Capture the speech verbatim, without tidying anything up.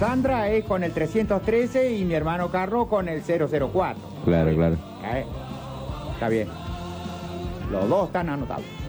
Sandra es con el trescientos trece y mi hermano Carlos con el cero cero cuatro. Claro, claro. Eh, Está bien. Los dos están anotados.